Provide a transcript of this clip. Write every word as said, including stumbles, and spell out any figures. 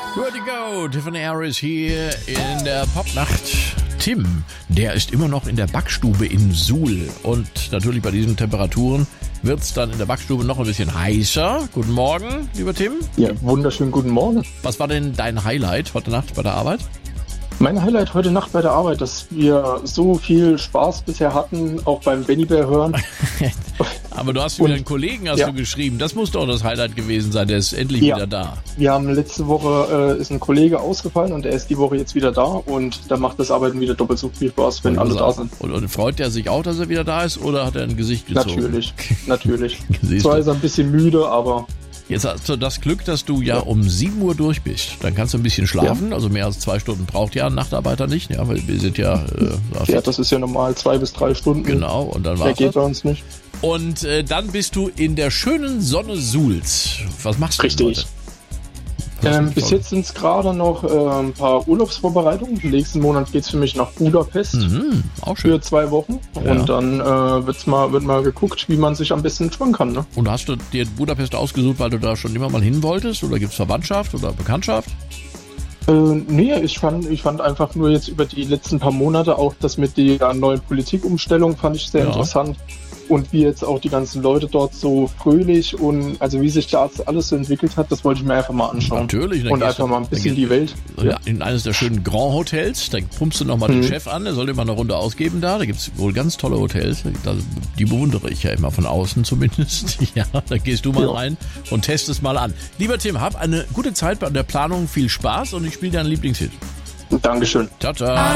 Vertigo, Tiffany Harris hier in der Popnacht. Tim, der ist immer noch in der Backstube in Suhl. Und natürlich bei diesen Temperaturen wird es dann in der Backstube noch ein bisschen heißer. Guten Morgen, lieber Tim. Ja, wunderschönen guten Morgen. Was war denn dein Highlight heute Nacht bei der Arbeit? Mein Highlight heute Nacht bei der Arbeit, dass wir so viel Spaß bisher hatten, auch beim Benny Bär hören. Aber du hast wieder einen Kollegen, hast ja. du geschrieben. Das muss doch das Highlight gewesen sein, der ist endlich ja. wieder da. Wir haben letzte Woche, äh, ist ein Kollege ausgefallen und er ist die Woche jetzt wieder da und da macht das Arbeiten wieder doppelt so viel Spaß, wenn alle da sind. Und, und freut er sich auch, dass er wieder da ist oder hat er ein Gesicht gezogen? Natürlich, natürlich. Zwar ist er ein bisschen müde, aber... Jetzt hast du das Glück, dass du ja, ja um sieben Uhr durch bist. Dann kannst du ein bisschen schlafen. Ja. Also mehr als zwei Stunden braucht ja ein Nachtarbeiter nicht. Ja, weil wir sind ja... Äh, ja, das ist ja normal zwei bis drei Stunden. Genau, und dann war's. Der geht bei uns nicht. Und äh, dann bist du in der schönen Sonne Suhls. Was machst du Richtig. heute? Ähm, bis jetzt sind es gerade noch äh, ein paar Urlaubsvorbereitungen. Nächsten Monat geht es für mich nach Budapest. Mhm, auch schön. Für zwei Wochen. Ja. Und dann äh, wird's mal, wird mal geguckt, wie man sich am besten entspannen kann. Ne? Und hast du dir Budapest ausgesucht, weil du da schon immer mal hin wolltest? Oder gibt es Verwandtschaft oder Bekanntschaft? Äh, nee, ich fand, ich fand einfach nur jetzt über die letzten paar Monate auch das mit der neuen Politikumstellung fand ich sehr ja. interessant. Und wie jetzt auch die ganzen Leute dort so fröhlich und also wie sich das alles so entwickelt hat, das wollte ich mir einfach mal anschauen. Natürlich. Und einfach du, mal ein bisschen die Welt. Ja. In eines der schönen Grand Hotels, da pumpst du nochmal mhm. den Chef an, der soll dir mal eine Runde ausgeben da. Da gibt es wohl ganz tolle Hotels, die bewundere ich ja immer von außen zumindest. Ja, da gehst du mal ja. rein und testest mal an. Lieber Tim, hab eine gute Zeit bei der Planung, viel Spaß und ich spiele deinen Lieblingshit. Dankeschön. Ciao, ciao.